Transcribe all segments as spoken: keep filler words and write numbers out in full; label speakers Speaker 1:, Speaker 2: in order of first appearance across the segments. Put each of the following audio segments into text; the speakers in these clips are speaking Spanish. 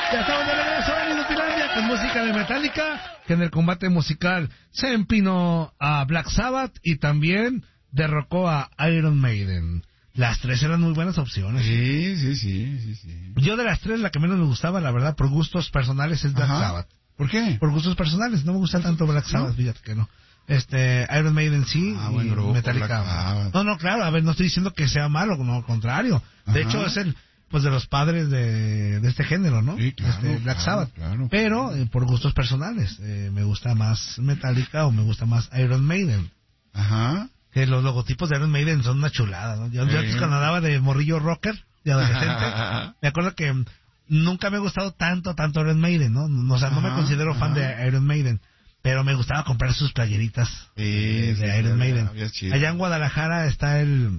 Speaker 1: Ya estamos de regreso en Inutilandia con música de Metallica, que en el combate musical se empinó a Black Sabbath y también derrocó a Iron Maiden. Las tres eran muy buenas opciones.
Speaker 2: Sí, sí, sí, sí, sí.
Speaker 1: Yo de las tres, la que menos me gustaba, la verdad, por gustos personales, es Black
Speaker 2: Ajá.
Speaker 1: Sabbath.
Speaker 2: ¿Por qué?
Speaker 1: Por gustos personales, no me gusta tanto Black Sabbath, ¿no? Fíjate que no. Este, Iron Maiden sí,
Speaker 2: ah,
Speaker 1: y
Speaker 2: buen grupo,
Speaker 1: Metallica. No, no, claro, a ver, no estoy diciendo que sea malo, no, al contrario. De
Speaker 2: Ajá.
Speaker 1: hecho, es el, pues de los padres de, de este género, ¿no?
Speaker 2: Sí, claro,
Speaker 1: este, Black
Speaker 2: claro,
Speaker 1: Sabbath.
Speaker 2: Claro.
Speaker 1: Pero, eh, por gustos personales, eh, me gusta más Metallica o me gusta más Iron Maiden.
Speaker 2: Ajá.
Speaker 1: Que los logotipos de Iron Maiden son una chulada, ¿no? Yo, yo antes cuando andaba de morrillo rocker, de adolescente, me acuerdo que nunca me ha gustado tanto, tanto Iron Maiden, ¿no? O sea, no me
Speaker 2: Ajá,
Speaker 1: considero fan
Speaker 2: ajá.
Speaker 1: de Iron Maiden, pero me gustaba comprar sus playeritas
Speaker 2: Sí,
Speaker 1: de, de
Speaker 2: sí,
Speaker 1: Iron
Speaker 2: sí,
Speaker 1: Maiden.
Speaker 2: había chido.
Speaker 1: Allá en Guadalajara está el,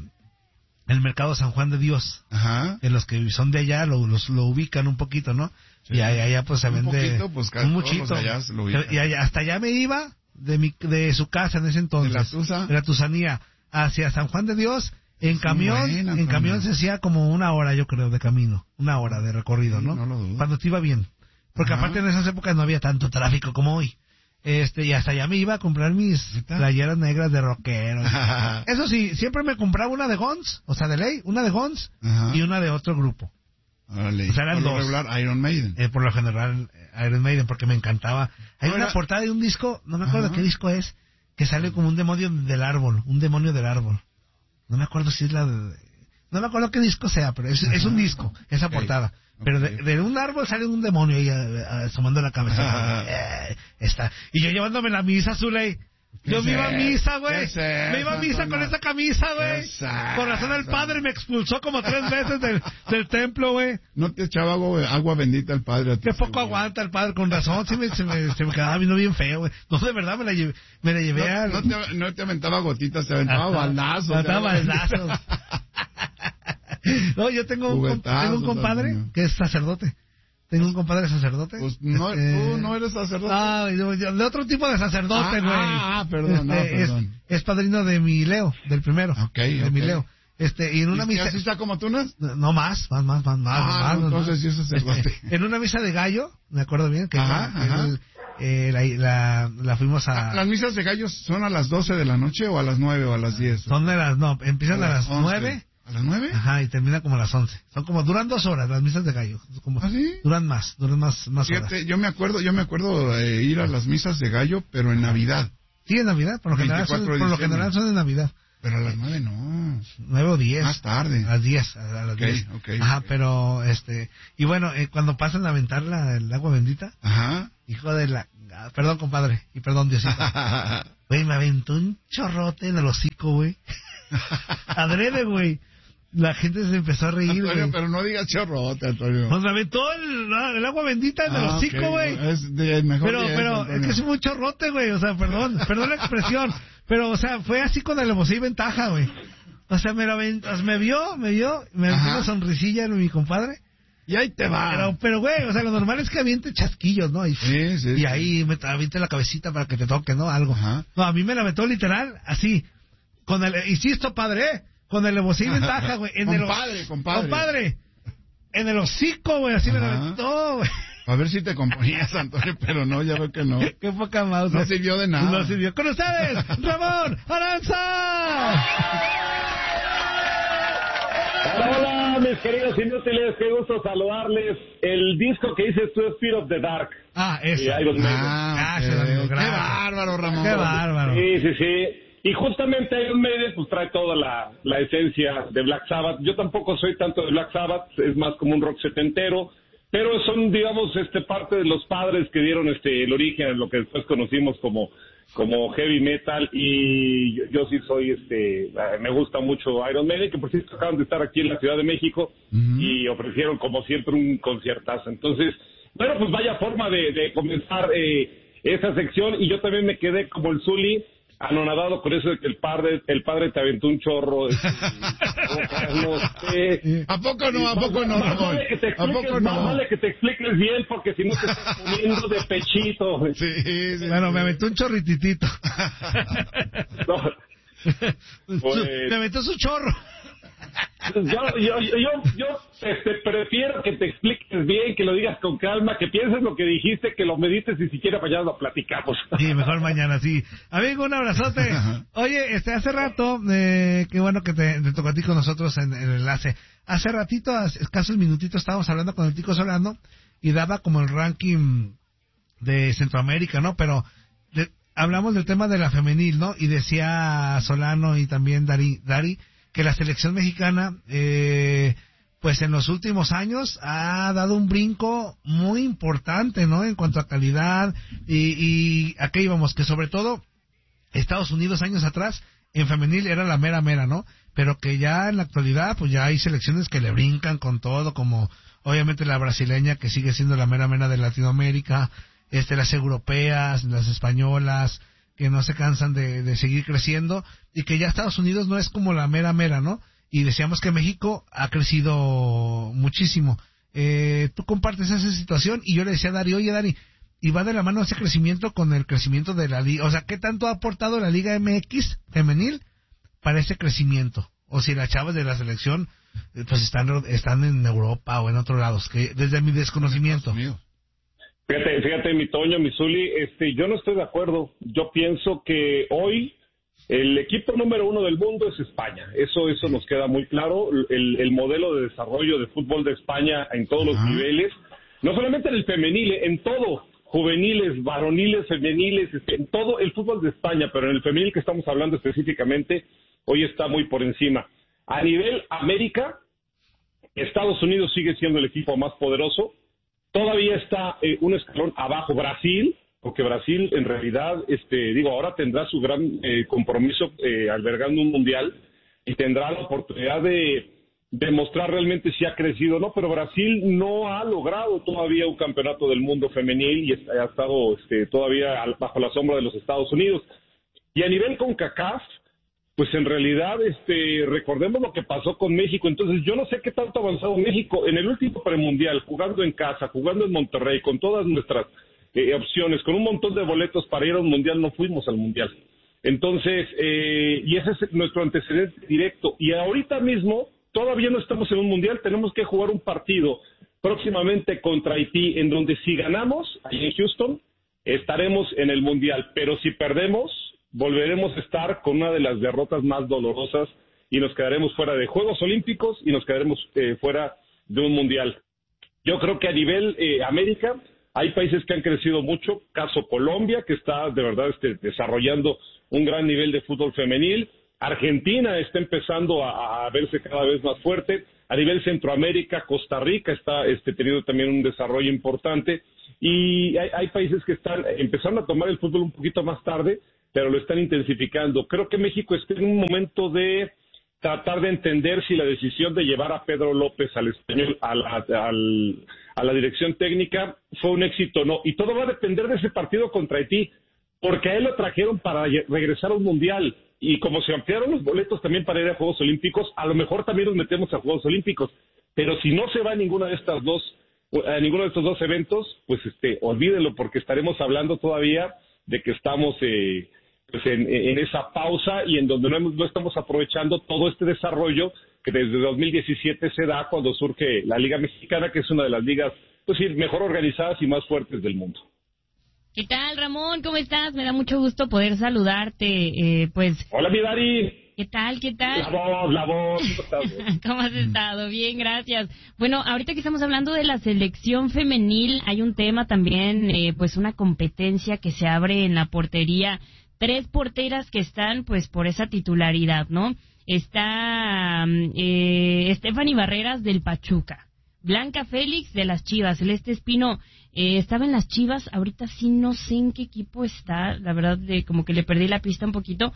Speaker 1: el mercado San Juan de Dios,
Speaker 2: Ajá.
Speaker 1: que los que son de allá lo, los, lo ubican un poquito, ¿no?
Speaker 2: Sí.
Speaker 1: Y allá, allá pues se
Speaker 2: Un
Speaker 1: vende
Speaker 2: poquito, pues,
Speaker 1: un muchito.
Speaker 2: todos allá lo ubican.
Speaker 1: Y allá, hasta allá me iba de mi, de su casa en ese entonces.
Speaker 2: ¿De la Tusa?
Speaker 1: De la Tusanía. Hacia San Juan de Dios, en
Speaker 2: Sí,
Speaker 1: camión,
Speaker 2: buena,
Speaker 1: en
Speaker 2: Antonio.
Speaker 1: camión se hacía como una hora, yo creo, de camino, una hora de recorrido,
Speaker 2: Sí,
Speaker 1: ¿no?
Speaker 2: no lo dudo.
Speaker 1: Cuando te iba bien, porque
Speaker 2: Ajá.
Speaker 1: aparte en esas épocas no había tanto tráfico como hoy, este, y hasta allá me iba a comprar mis
Speaker 2: ¿Neta?
Speaker 1: playeras negras de rockero. Eso sí, siempre me compraba una de Guns, o sea, de ley, una de Guns
Speaker 2: Ajá.
Speaker 1: y una de otro grupo.
Speaker 2: Órale.
Speaker 1: O sea, eran
Speaker 2: Por lo
Speaker 1: dos.
Speaker 2: regular, Iron Maiden.
Speaker 1: Eh, por lo general, eh, Iron Maiden, porque me encantaba. Hay
Speaker 2: Ahora-
Speaker 1: una portada de un disco, no me acuerdo
Speaker 2: Ajá.
Speaker 1: qué disco es, que sale como un demonio del árbol, un demonio del árbol. No me acuerdo si es la de... No me acuerdo qué disco sea, pero es, es un disco, esa
Speaker 2: Okay.
Speaker 1: portada. Pero de, de un árbol sale un demonio ahí eh, asomando la cabeza. Eh, está. Y yo llevándome la misa, Zuley. Yo
Speaker 2: ¿Qué
Speaker 1: me iba a
Speaker 2: es?
Speaker 1: misa,
Speaker 2: ¿Qué
Speaker 1: güey.
Speaker 2: es
Speaker 1: Me iba a
Speaker 2: eso,
Speaker 1: misa
Speaker 2: Antonio?
Speaker 1: con esa camisa, güey.
Speaker 2: ¿Qué es eso?
Speaker 1: Por razón el padre me expulsó como tres veces del, del templo, güey.
Speaker 2: No te echaba agua, agua bendita el padre a ti.
Speaker 1: Qué poco
Speaker 2: seguro.
Speaker 1: aguanta el padre, con razón, sí me, se, me, se me quedaba viendo bien feo, güey. No, de verdad, me la llevé, me la llevé a...
Speaker 2: No, no, te, no te aventaba gotitas, te aventaba baldazos.
Speaker 1: Aventaba
Speaker 2: te-
Speaker 1: baldazos. No, yo tengo un, com-
Speaker 2: Juguetazos,
Speaker 1: tengo un compadre
Speaker 2: Antonio.
Speaker 1: que es sacerdote. Tengo un compadre sacerdote.
Speaker 2: Pues no,
Speaker 1: Este,
Speaker 2: tú no eres sacerdote.
Speaker 1: Ah, yo- yo- de otro tipo de sacerdote,
Speaker 2: Ah,
Speaker 1: güey.
Speaker 2: ah, ah, perdón, no,
Speaker 1: Este, es-
Speaker 2: perdón.
Speaker 1: Es, padrino de mi Leo, del primero.
Speaker 2: Ok,
Speaker 1: De
Speaker 2: ok.
Speaker 1: mi Leo. Este, y en una
Speaker 2: ¿Y
Speaker 1: misa...
Speaker 2: así está como tú, no?
Speaker 1: No, más, más, más, más, más.
Speaker 2: Ah,
Speaker 1: más,
Speaker 2: no,
Speaker 1: más,
Speaker 2: entonces
Speaker 1: más.
Speaker 2: sí es sacerdote.
Speaker 1: Este, en una misa de gallo, me acuerdo bien, que,
Speaker 2: Ajá,
Speaker 1: que
Speaker 2: ajá.
Speaker 1: él, eh, la, la, la fuimos a...
Speaker 2: ¿Las misas de gallos son a las doce de la noche o a las nueve o a las diez?
Speaker 1: Son de las, no, empiezan a las
Speaker 2: once.
Speaker 1: nueve.
Speaker 2: ¿A las nueve?
Speaker 1: Ajá, y termina como a las once. Son como, duran dos horas las misas de gallo. Como,
Speaker 2: ¿Ah, sí?
Speaker 1: Duran más, duran más, más horas.
Speaker 2: Fíjate, yo me acuerdo, yo me acuerdo eh, ir a las misas de gallo, pero en Navidad.
Speaker 1: Sí, en Navidad, por lo general son,
Speaker 2: veinticuatro de
Speaker 1: por lo
Speaker 2: diciembre.
Speaker 1: general son en Navidad.
Speaker 2: Pero a las nueve no.
Speaker 1: Nueve o diez.
Speaker 2: Más tarde.
Speaker 1: A las diez, a las
Speaker 2: Ok,
Speaker 1: diez.
Speaker 2: ok,
Speaker 1: Ajá,
Speaker 2: ok.
Speaker 1: pero, este, y bueno, eh, cuando pasan a aventar la, el agua bendita,
Speaker 2: Ajá.
Speaker 1: hijo de la, ah, perdón compadre, y perdón Diosito. Güey, me aventó un chorrote en el hocico, güey. Adrede, güey. La gente se empezó a reír,
Speaker 2: Antonio,
Speaker 1: güey.
Speaker 2: pero no digas chorrote, Antonio.
Speaker 1: Pues me aventó el, el agua bendita en el
Speaker 2: Ah,
Speaker 1: hocico,
Speaker 2: ok.
Speaker 1: güey.
Speaker 2: Es de mejor
Speaker 1: Pero,
Speaker 2: diez,
Speaker 1: pero,
Speaker 2: Antonio.
Speaker 1: es que es un chorrote, güey, o sea, perdón, perdón la expresión, pero, o sea, fue así con alevosía y ventaja, güey. O sea, me, la ven- o sea, me vio, me vio, me dio
Speaker 2: Ajá.
Speaker 1: una sonrisilla en mi compadre.
Speaker 2: Y ahí te va.
Speaker 1: Pero, pero, güey, o sea, lo normal es que aviente chasquillos, ¿no? Y,
Speaker 2: Sí, sí,
Speaker 1: y
Speaker 2: sí.
Speaker 1: ahí me aviente la cabecita para que te toque, ¿no? Algo.
Speaker 2: Ajá.
Speaker 1: No, a mí me la metió literal, así, con el, insisto, padre, ¿eh? Con alevosía y ventaja, güey. en el-
Speaker 2: Compadre, compadre.
Speaker 1: Compadre. En el hocico, güey, así me la
Speaker 2: Ajá.
Speaker 1: aventó, güey.
Speaker 2: A ver si te componías, Antonio, pero no, ya veo que no.
Speaker 1: Qué poca mouse.
Speaker 2: No sirvió de nada.
Speaker 1: No sirvió. Con ustedes, Ramón Aranza.
Speaker 3: Hola, hola, mis queridos inútiles, qué gusto saludarles. El disco que dices tú es Fear of the Dark.
Speaker 1: Ah,
Speaker 3: Y
Speaker 1: eso.
Speaker 3: Iron Maiden.
Speaker 2: Ah,
Speaker 1: Gracias,
Speaker 2: ok.
Speaker 1: amigo,
Speaker 2: Qué
Speaker 1: gracias.
Speaker 2: bárbaro, Ramón.
Speaker 1: Qué bárbaro.
Speaker 3: Sí, sí, sí. Y justamente Iron Maiden pues trae toda la, la esencia de Black Sabbath. Yo tampoco soy tanto de Black Sabbath, es más como un rock setentero, pero son, digamos, este parte de los padres que dieron este el origen a lo que después conocimos como como heavy metal. Y yo, yo sí soy, este me gusta mucho Iron Maiden, que por cierto acaban de estar aquí en la Ciudad de México
Speaker 2: Ujú.
Speaker 3: y ofrecieron como siempre un conciertazo. Entonces, bueno, pues vaya forma de, de comenzar eh, esa sección. Y yo también me quedé como el Zuli, anonadado con eso de que el padre el padre te aventó un chorro. Este, no sé.
Speaker 2: ¿A poco no? ¿A poco no,
Speaker 3: Más
Speaker 2: Ramón?
Speaker 3: vale que te
Speaker 2: ¿A
Speaker 3: expliques,
Speaker 2: poco
Speaker 3: más
Speaker 2: no?
Speaker 3: vale que te expliques bien, porque si no te estás poniendo de pechito.
Speaker 2: Sí, sí.
Speaker 1: Bueno,
Speaker 2: sí.
Speaker 1: me aventó un chorrititito.
Speaker 3: No. Pues-
Speaker 1: Me aventó su chorro.
Speaker 3: Yo, yo, yo, yo, yo este, prefiero que te expliques bien, que lo digas con calma, que pienses lo que dijiste, que lo medites y siquiera mañana lo platicamos.
Speaker 1: Sí, mejor mañana, sí. Amigo, un abrazote. Oye, este, hace rato, eh, qué bueno que te, te tocó a ti con nosotros en, en el enlace. Hace ratito, hace escasos minutitos, estábamos hablando con el Tico Solano y daba como el ranking de Centroamérica, ¿no? Pero de, hablamos del tema de la femenil, ¿no? Y decía Solano y también Dari, Dari que la selección mexicana, eh, pues en los últimos años ha dado un brinco muy importante, ¿no? En cuanto a calidad y, y a qué íbamos, que sobre todo Estados Unidos años atrás en femenil era la mera mera, ¿no? Pero que ya en la actualidad, pues ya hay selecciones que le brincan con todo, como obviamente la brasileña que sigue siendo la mera mera de Latinoamérica, este, las europeas, las españolas, que no se cansan de, de seguir creciendo, y que ya Estados Unidos no es como la mera mera, ¿no? Y decíamos que México ha crecido muchísimo. Eh, tú compartes esa situación, y yo le decía a Dari, oye Dari, y va de la mano ese crecimiento con el crecimiento de la liga, o sea, ¿qué tanto ha aportado la Liga M X femenil para ese crecimiento? O si las chavas de la selección, pues están, están en Europa o en otros lados, que desde mi desconocimiento.
Speaker 3: Fíjate, fíjate, mi Toño, mi Zuli, este, yo no estoy de acuerdo. Yo pienso que hoy el equipo número uno del mundo es España. Eso, eso nos queda muy claro. El, el modelo de desarrollo de fútbol de España en todos los niveles, no solamente en el femenil, en todo, juveniles, varoniles, femeniles, en todo el fútbol de España, pero en el femenil que estamos hablando específicamente, hoy está muy por encima. A nivel América, Estados Unidos sigue siendo el equipo más poderoso. Todavía está eh, un escalón abajo Brasil, porque Brasil en realidad, este, digo, ahora tendrá su gran eh, compromiso eh, albergando un mundial y tendrá la oportunidad de demostrar realmente si ha crecido o no, pero Brasil no ha logrado todavía un campeonato del mundo femenil y está, ha estado este, todavía al, bajo la sombra de los Estados Unidos. Y a nivel CONCACAF, pues en realidad, este, recordemos lo que pasó con México. Entonces, yo no sé qué tanto ha avanzado México en el último premundial, jugando en casa, jugando en Monterrey, con todas nuestras eh, opciones, con un montón de boletos para ir a un mundial, no fuimos al mundial. Entonces, eh, y ese es nuestro antecedente directo. Y ahorita mismo, todavía no estamos en un mundial, tenemos que jugar un partido próximamente contra Haití, en donde si ganamos, ahí en Houston, estaremos en el mundial. Pero si perdemos, volveremos a estar con una de las derrotas más dolorosas y nos quedaremos fuera de Juegos Olímpicos y nos quedaremos eh, fuera de un mundial. Yo creo que a nivel eh, América hay países que han crecido mucho, caso Colombia, que está de verdad este, desarrollando un gran nivel de fútbol femenil. Argentina está empezando a, a verse cada vez más fuerte. A nivel Centroamérica, Costa Rica está este, teniendo también un desarrollo importante. Y hay, hay países que están empezando a tomar el fútbol un poquito más tarde, pero lo están intensificando. Creo que México está en un momento de tratar de entender si la decisión de llevar a Pedro López al español, a la, al, a la dirección técnica, fue un éxito o no. Y todo va a depender de ese partido contra Haití, porque a él lo trajeron para regresar a un mundial. Y como se ampliaron los boletos también para ir a Juegos Olímpicos, a lo mejor también nos metemos a Juegos Olímpicos. Pero si no se va a ninguna de estas dos, a ninguno de estos dos eventos, pues este, olvídenlo, porque estaremos hablando todavía de que estamos eh, pues en, en esa pausa y en donde no, hemos, no estamos aprovechando todo este desarrollo que desde dos mil diecisiete se da cuando surge la Liga Mexicana, que es una de las ligas pues sí, mejor organizadas y más fuertes del mundo.
Speaker 4: ¿Qué tal, Ramón? ¿Cómo estás? Me da mucho gusto poder saludarte. Eh, pues.
Speaker 3: Hola, mi Dari.
Speaker 4: ¿Qué tal? ¿Qué tal?
Speaker 3: La voz, la voz. ¿Cómo estás?
Speaker 4: ¿Cómo has estado? Bien, gracias. Bueno, ahorita que estamos hablando de la selección femenil, hay un tema también, eh, pues una competencia que se abre en la portería. Tres porteras que están, pues, por esa titularidad, ¿no? Está eh, Stephanie Barreras del Pachuca, Blanca Félix de las Chivas, Celeste Espino eh, estaba en las Chivas, ahorita sí no sé en qué equipo está, la verdad, de, como que le perdí la pista un poquito,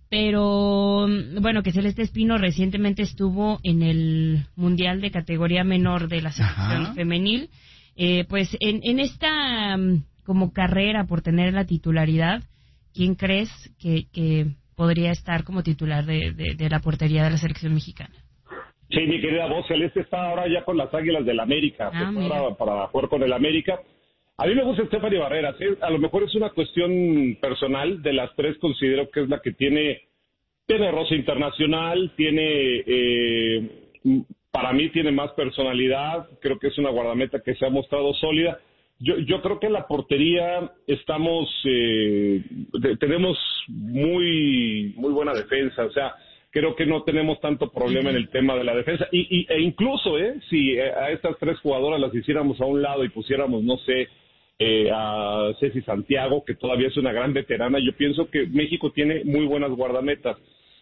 Speaker 4: pero bueno, que Celeste Espino recientemente estuvo en el Mundial de categoría menor de la selección Ajá. femenil, eh, pues en, en esta como carrera por tener la titularidad, ¿quién crees que, que podría estar como titular de, de, de la portería de la selección mexicana?
Speaker 3: Sí, mi querida voz, Celeste está ahora ya con las Águilas del América, ah, pues para, para jugar con el América. A mí me gusta Stephanie Barreras, ¿eh? A lo mejor es una cuestión personal, de las tres considero que es la que tiene tiene roce internacional, tiene, eh, para mí tiene más personalidad, creo que es una guardameta que se ha mostrado sólida. Yo, yo creo que en la portería estamos, eh, de, tenemos muy, muy buena defensa, o sea, creo que no tenemos tanto problema en el tema de la defensa, y, y e incluso, eh, si a estas tres jugadoras las hiciéramos a un lado y pusiéramos, no sé, Eh, a Ceci Santiago, que todavía es una gran veterana, yo pienso que México tiene muy buenas guardametas.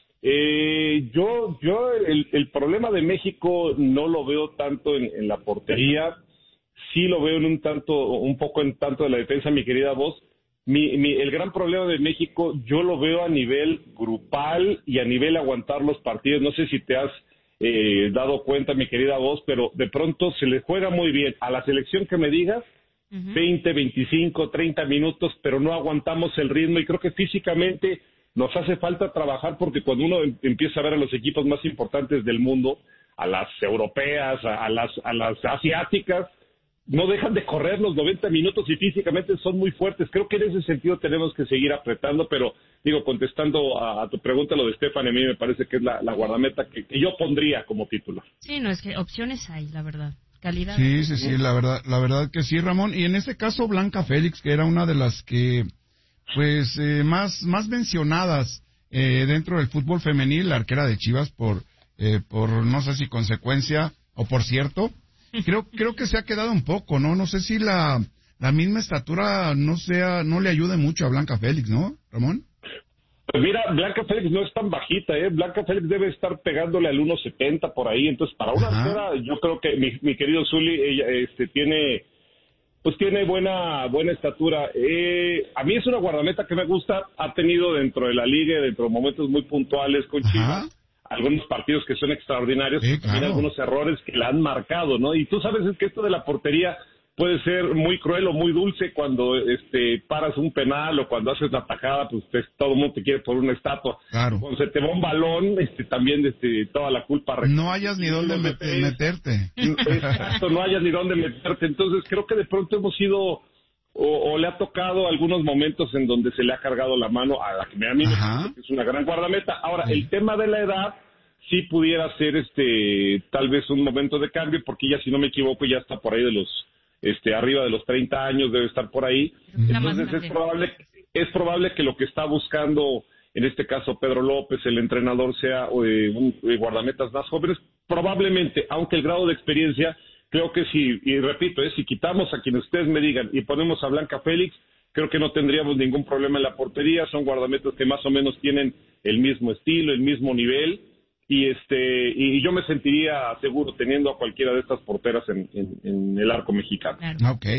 Speaker 3: Eh, yo, yo el, el problema de México no lo veo tanto en, en la portería, sí lo veo en un tanto, un poco en tanto de la defensa, mi querida voz. Mi, mi, el gran problema de México yo lo veo a nivel grupal y a nivel aguantar los partidos. No sé si te has eh, dado cuenta, mi querida voz, pero de pronto se le juega muy bien a la selección que me digas, Uh-huh. veinte, veinticinco, treinta minutos, pero no aguantamos el ritmo, y creo que físicamente nos hace falta trabajar, porque cuando uno em- empieza a ver a los equipos más importantes del mundo, a las europeas, a, a las a las asiáticas, no dejan de correr los noventa minutos y físicamente son muy fuertes. Creo que en ese sentido tenemos que seguir apretando, pero digo, contestando a, a tu pregunta, lo de Estefan, a mí me parece que es la, la guardameta que, que yo pondría como titular.
Speaker 4: Sí, no, es que opciones hay, la verdad. Calidad.
Speaker 2: Sí, sí, sí, la verdad, la verdad que sí, Ramón. Y en este caso, Blanca Félix, que era una de las que, pues, eh, más, más mencionadas eh, dentro del fútbol femenil, la arquera de Chivas, por, eh, por no sé si consecuencia o por cierto, creo, creo que se ha quedado un poco, ¿no? No sé si la, la misma estatura no sea, no le ayude mucho a Blanca Félix, ¿no, Ramón?
Speaker 3: Pues mira, Blanca Félix no es tan bajita, ¿eh? Blanca Félix debe estar pegándole al uno setenta por ahí, entonces para una arquera, yo creo que mi, mi querido Zuli, ella este, tiene, pues tiene buena buena estatura. Eh, a mí es una guardameta que me gusta, ha tenido dentro de la liga, dentro de momentos muy puntuales con Chivas, algunos partidos que son extraordinarios, sí, claro. También algunos errores que la han marcado, ¿no? Y tú sabes es que esto de la portería puede ser muy cruel o muy dulce cuando este paras un penal o cuando haces la tajada, pues te, todo el mundo te quiere por una estatua.
Speaker 2: Claro.
Speaker 3: Cuando se te va un balón, este también este toda la culpa.
Speaker 2: No hayas ni dónde met- meterte.
Speaker 3: Exacto, no hayas ni dónde meterte. Entonces creo que de pronto hemos sido o, o le ha tocado algunos momentos en donde se le ha cargado la mano a la que a mí me parece que es una gran guardameta. Ahora, sí. El tema de la edad sí pudiera ser este tal vez un momento de cambio, porque ella, si no me equivoco, ya está por ahí de los este arriba de los treinta años, debe estar por ahí. Entonces es probable es probable que lo que está buscando en este caso Pedro López, el entrenador, sea eh, un eh, guardametas más jóvenes, probablemente, aunque el grado de experiencia, creo que si, y repito, eh, si quitamos a quienes ustedes me digan y ponemos a Blanca Félix, creo que no tendríamos ningún problema en la portería. Son guardametas que más o menos tienen el mismo estilo, el mismo nivel, y este y yo me sentiría seguro teniendo a cualquiera de estas porteras en, en, en el arco mexicano.
Speaker 2: Claro. Ok.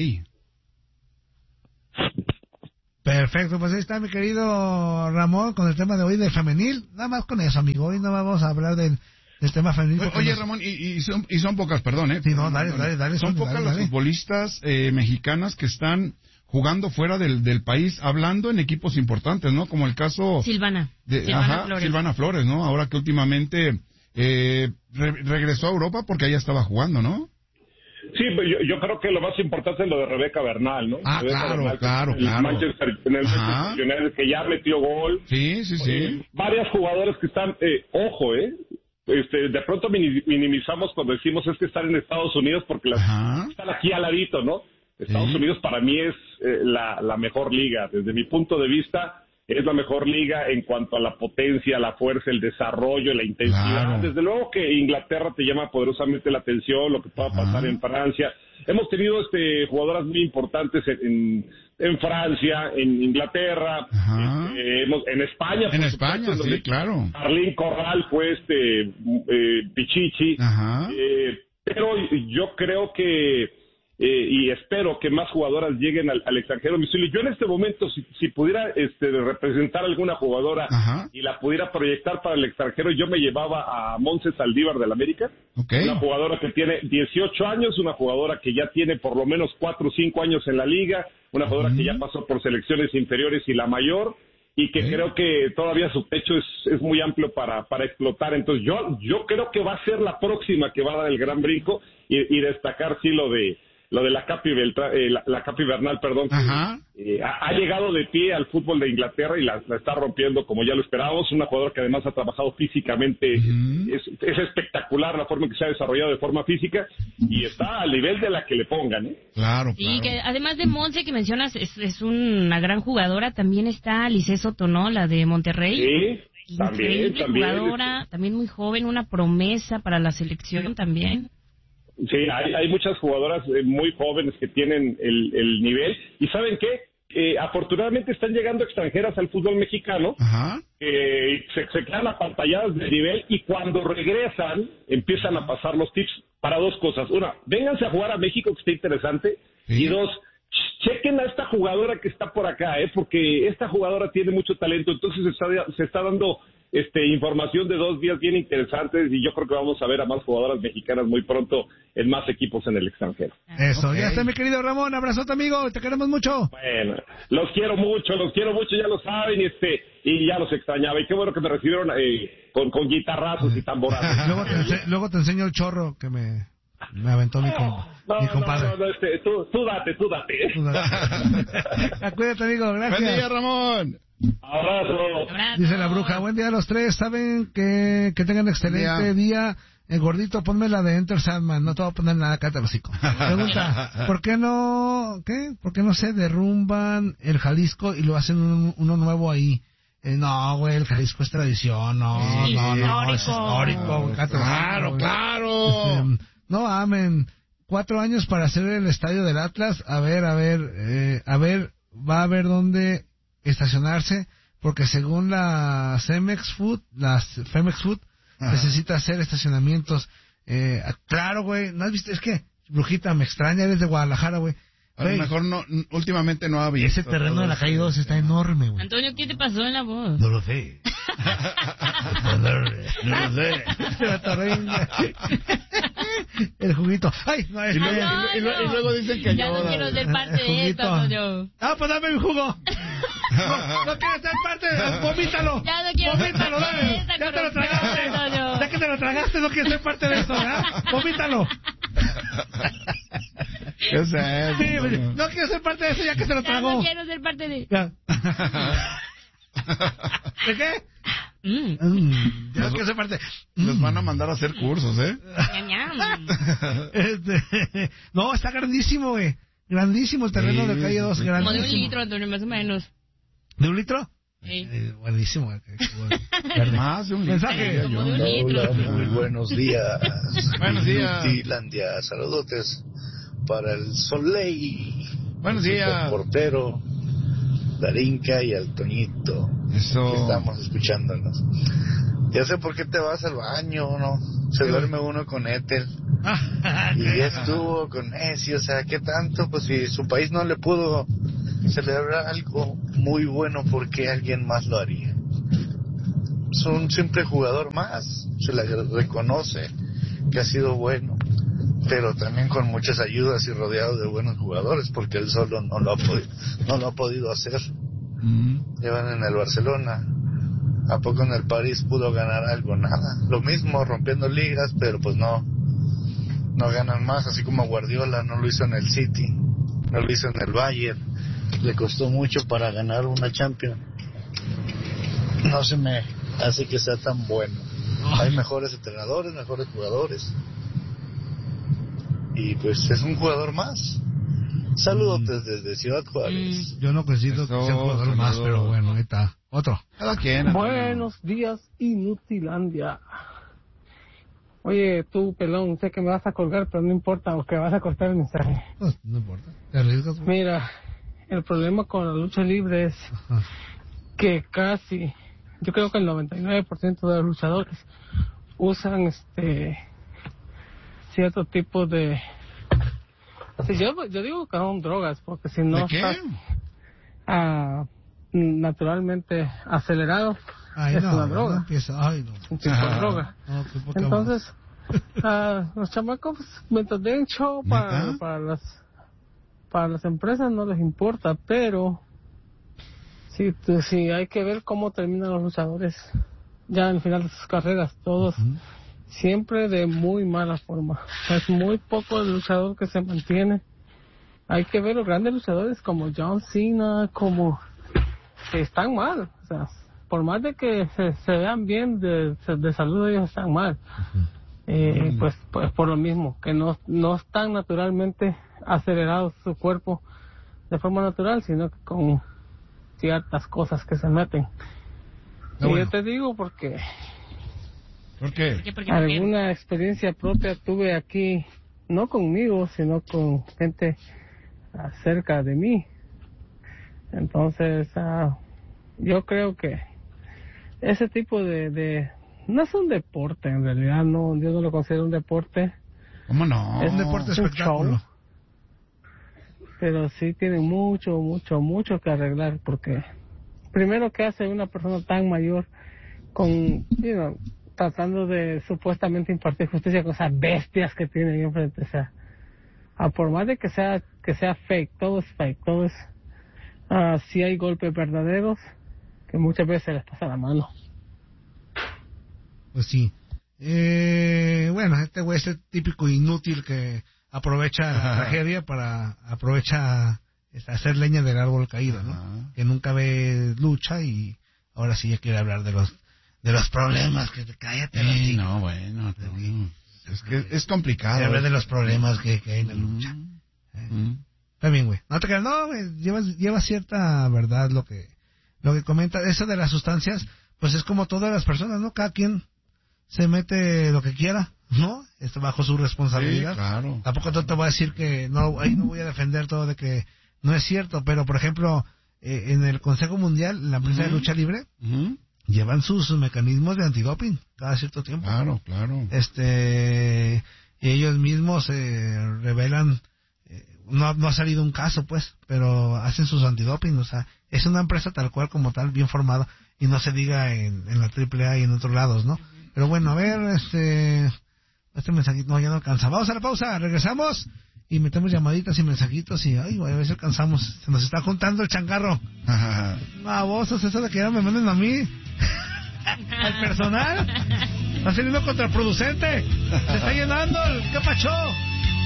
Speaker 1: Perfecto, pues ahí está mi querido Ramón con el tema de hoy de femenil. Nada más con eso, amigo. Hoy no vamos a hablar del, del tema femenil.
Speaker 2: Oye,
Speaker 1: nos...
Speaker 2: Ramón, y, y, son, y son pocas, perdón, ¿eh?
Speaker 1: Sí, no, dale, dale, dale.
Speaker 2: Son
Speaker 1: dale,
Speaker 2: pocas
Speaker 1: dale,
Speaker 2: las
Speaker 1: dale.
Speaker 2: futbolistas eh, mexicanas que están jugando fuera del, del país, hablando en equipos importantes, ¿no? Como el caso...
Speaker 4: Silvana.
Speaker 2: De,
Speaker 4: Silvana
Speaker 2: ajá,
Speaker 4: Flores.
Speaker 2: Silvana Flores, ¿no? Ahora que últimamente eh, re, regresó a Europa porque allá estaba jugando, ¿no?
Speaker 3: Sí, pero yo, yo creo que lo más importante es lo de Rebeca Bernal, ¿no?
Speaker 2: Ah,
Speaker 3: Rebeca
Speaker 2: claro,
Speaker 3: Bernal,
Speaker 2: claro,
Speaker 3: en el
Speaker 2: claro.
Speaker 3: Manchester, en el Manchester United, que ya metió gol.
Speaker 2: Sí, sí, sí.
Speaker 3: Eh, varias jugadoras que están, eh, ojo, ¿eh? Este, de pronto minimizamos cuando decimos es que están en Estados Unidos porque las, están aquí al ladito, ¿no? Estados ¿Sí? Unidos para mí es eh, la, la mejor liga. Desde mi punto de vista, es la mejor liga en cuanto a la potencia, la fuerza, el desarrollo, la intensidad. Claro. Desde luego que Inglaterra te llama poderosamente la atención, lo que pueda pasar en Francia. Hemos tenido este jugadoras muy importantes en, en, en Francia, en Inglaterra, este, hemos, en España.
Speaker 2: En España, supuesto, sí, claro.
Speaker 3: Arlín Corral fue este eh, Pichichi. Eh, pero yo creo que Eh, y espero que más jugadoras lleguen al, al extranjero. Yo en este momento, si, si pudiera este, representar a alguna jugadora Ajá. y la pudiera proyectar para el extranjero, yo me llevaba a Montse Saldívar del América, okay. Una jugadora que tiene dieciocho años, una jugadora que ya tiene por lo menos cuatro o cinco años en la liga, una jugadora uh-huh. que ya pasó por selecciones inferiores y la mayor, y que okay. creo que todavía su pecho es, es muy amplio para, para explotar. Entonces yo, yo creo que va a ser la próxima que va a dar el gran brinco y, y destacar sí lo de lo de la Capi, Beltra, eh, la, la Capi Bernal, perdón, que, eh, ha, ha llegado de pie al fútbol de Inglaterra y la, la está rompiendo como ya lo esperábamos. Una jugadora que además ha trabajado físicamente, uh-huh. es, es espectacular la forma en que se ha desarrollado de forma física y está al nivel de la que le pongan, ¿eh?
Speaker 2: Claro,
Speaker 4: sí,
Speaker 2: claro.
Speaker 4: Que además de Monse, que mencionas, es, es una gran jugadora, también está Alice Soto, ¿no? La de Monterrey.
Speaker 3: Sí, también,
Speaker 4: Increíble
Speaker 3: también.
Speaker 4: jugadora, también muy joven, una promesa para la selección también.
Speaker 3: Sí, hay, hay muchas jugadoras eh, muy jóvenes que tienen el, el nivel. ¿Y saben qué? Eh, afortunadamente están llegando extranjeras al fútbol mexicano.
Speaker 2: Ajá.
Speaker 3: Eh, se, se quedan apantalladas de nivel y cuando regresan empiezan a pasar los tips para dos cosas. Una, vénganse a jugar a México, que está interesante. Sí. Y dos, chequen a esta jugadora que está por acá, ¿eh? Porque esta jugadora tiene mucho talento. Entonces se está, se está dando este, información de dos días bien interesantes y yo creo que vamos a ver a más jugadoras mexicanas muy pronto en más equipos en el extranjero.
Speaker 1: Eso, okay. Ya está mi querido Ramón, abrazote amigo, te queremos mucho.
Speaker 3: Bueno, los quiero mucho, los quiero mucho, ya lo saben, y este y ya los extrañaba, y qué bueno que me recibieron eh, con, con guitarrazos y tamborazos.
Speaker 1: luego, te ense- luego te enseño el chorro que me, me aventó mi, com-
Speaker 3: no,
Speaker 1: mi compadre.
Speaker 3: No, no, no, este, tú, tú date, tú date.
Speaker 1: Tú date. Cuídate amigo, gracias.
Speaker 2: Buen día Ramón.
Speaker 3: Abrazo.
Speaker 1: Dice la bruja, buen día a los tres, saben que, que tengan excelente día. El gordito, ponme la de Enter Sandman, no te voy a poner nada acá, te lo hocico. Pregunta, ¿por qué no, qué? ¿Por qué no se derrumban el Jalisco y lo hacen un, uno nuevo ahí? Eh, no, güey, el Jalisco es tradición, no, sí, no, no, no, es histórico.
Speaker 2: Claro, claro, claro.
Speaker 1: Este, no, amen. Cuatro años para hacer el estadio del Atlas, a ver, a ver, eh, a ver, va a haber dónde estacionarse, porque según la Cemex Food, las Femex Food, ajá, necesita hacer estacionamientos. Eh, claro, güey, ¿no has visto? Es que, brujita, me extraña, eres de Guadalajara, güey.
Speaker 2: A lo mejor no, últimamente no ha habido.
Speaker 1: Ese terreno de la calle dos está enorme, güey.
Speaker 4: Antonio, ¿qué te pasó en la voz?
Speaker 1: No lo sé. no, no, no lo sé. El juguito. Ay, no, es
Speaker 2: y, luego,
Speaker 4: no,
Speaker 2: y, luego, y luego dicen que
Speaker 4: ya
Speaker 2: yo...
Speaker 4: no quiero ser parte de esto, Antonio.
Speaker 1: Ah, pues dame mi jugo. No, no quieres ser parte de... Vomítalo.
Speaker 4: Ya no quiero
Speaker 1: Vomítalo,
Speaker 4: ser parte
Speaker 1: dame.
Speaker 4: de esta
Speaker 1: Ya te lo tragaste.
Speaker 4: Antonio.
Speaker 1: Ya que te lo tragaste, no quieres ser parte de eso, ¿verdad? Vomítalo.
Speaker 2: ¿Qué es eso?
Speaker 1: Sí, no, no quiero ser parte de eso ya que se lo tragó.
Speaker 4: Ya no quiero ser parte de...
Speaker 1: Ya. ¿De qué?
Speaker 4: Mm.
Speaker 1: Mm, ya no quiero ser parte.
Speaker 2: Nos
Speaker 1: Mm.
Speaker 2: van a mandar a hacer cursos, ¿eh?
Speaker 1: este, no, está grandísimo, güey. Grandísimo el terreno sí, de calle dos.
Speaker 4: Como
Speaker 1: Grandísimo.
Speaker 4: de un litro, Antonio, más o menos.
Speaker 1: ¿De un litro?
Speaker 4: Sí.
Speaker 1: Eh, buenísimo. Güey.
Speaker 2: Más de un litro.
Speaker 1: Mensaje.
Speaker 4: Como de un
Speaker 5: Hola,
Speaker 4: litro.
Speaker 5: hola, muy buenos días.
Speaker 2: Buenos días.
Speaker 5: Finlandia, saludotes para el Soleil.
Speaker 2: Buenos días.
Speaker 5: El portero, Darinka y al Toñito.
Speaker 2: Eso.
Speaker 5: Que estamos escuchándonos. Ya sé por qué te vas al baño, ¿no? Se sí. duerme uno con éter. Y ya estuvo con Messi, o sea, ¿qué tanto? Pues si su país no le pudo celebrar algo muy bueno, ¿por qué alguien más lo haría? Es un simple jugador más, se le reconoce que ha sido bueno, pero también con muchas ayudas y rodeado de buenos jugadores, porque él solo no lo ha podido, no lo ha podido hacer. Mm. Llevan en el Barcelona, ¿a poco en el París pudo ganar algo? Nada, lo mismo, rompiendo ligas, pero pues no no ganan más, así como Guardiola no lo hizo en el City, no lo hizo en el Bayern, le costó mucho para ganar una Champions. No se me hace que sea tan bueno. Hay mejores entrenadores, mejores jugadores, y pues es un jugador más. Saludos desde Ciudad Juárez.
Speaker 1: Yo no preciso que sea un jugador más, pero bueno, ahí está. Otro.
Speaker 6: Buenos días, Inutilandia. Oye, tú, pelón, sé que me vas a colgar, pero no importa, porque vas a cortar el mensaje.
Speaker 1: No, no importa. ¿Te arriesgas?
Speaker 6: Mira, el problema con la lucha libre es Ajá. que casi, yo creo que el noventa y nueve por ciento de los luchadores usan este cierto tipo de... Si yo, yo digo que son drogas, porque si no estás uh, naturalmente acelerado,
Speaker 1: Ay,
Speaker 6: es
Speaker 1: no,
Speaker 6: una droga.
Speaker 1: No empieza, ay, no.
Speaker 6: Un tipo de droga.
Speaker 1: No,
Speaker 6: Entonces, uh, los chamacos, mientras den show para, para las para las empresas no les importa, pero sí, pues, sí hay que ver cómo terminan los luchadores ya al final de sus carreras, todos uh-huh. siempre de muy mala forma. Es muy poco el luchador que se mantiene hay que ver los grandes luchadores como John Cena, como que están mal, o sea, por más de que se, se vean bien de, de salud, ellos están mal. Uh-huh. Eh, pues, pues por lo mismo, que no, no están naturalmente acelerados su cuerpo de forma natural, sino que con ciertas cosas que se meten. No, y bueno. Yo te digo porque...
Speaker 2: ¿Por qué?
Speaker 6: ¿Por qué, por qué alguna por experiencia propia tuve aquí, no conmigo, sino con gente cerca de mí. Entonces, uh, yo creo que ese tipo de, de... no es un deporte, en realidad, no, yo no lo considero un deporte.
Speaker 2: ¿Cómo no?
Speaker 1: Es un deporte espectáculo.
Speaker 6: Show, pero sí tiene mucho, mucho, mucho que arreglar, porque primero, ¿qué hace una persona tan mayor con, you know, tratando de supuestamente impartir justicia con esas bestias que tiene ahí enfrente? O sea, a por más de que sea que sea fake, todo es fake, todo es, uh, sí hay golpes verdaderos que muchas veces se les pasa la mano.
Speaker 1: Pues sí. Eh, bueno, este güey es el típico inútil que aprovecha la tragedia para aprovecha hacer leña del árbol caído, ¿no? Ajá. Que nunca ve lucha y ahora sí ya quiere hablar de los de los problemas que te cállate.
Speaker 2: Sí, no, bueno, te, no. Es que es complicado.
Speaker 1: Hablar de los problemas que, que hay en la lucha. Mm. Eh. Mm. También, güey. No te creas, no, güey, lleva, lleva cierta verdad lo que lo que comenta. Eso de las sustancias, pues es como todas las personas, ¿no? Cada quien se mete lo que quiera, ¿no? Esto bajo su responsabilidad.
Speaker 2: Sí, claro.
Speaker 1: Tampoco te voy a decir que no, ahí no voy a defender todo de que no es cierto, pero por ejemplo, eh, en el Consejo Mundial, en la empresa uh-huh. de lucha libre, uh-huh. llevan sus, sus mecanismos de antidoping cada cierto tiempo.
Speaker 2: Claro, claro.
Speaker 1: Este, y ellos mismos eh, revelan, eh, no, no ha salido un caso, pues, pero hacen sus antidoping, o sea, es una empresa tal cual como tal, bien formada, y no se diga en, en la triple A y en otros lados, ¿no? Pero bueno, a ver, este, este mensajito, no, ya no alcanza. Vamos a la pausa, regresamos y metemos llamaditas y mensajitos y, ay, güey, a ver si alcanzamos. Se nos está juntando el changarro. Babosos, eso de que ya me manden a mí. Al personal. Está saliendo contraproducente. Se está llenando el ¿qué pacho?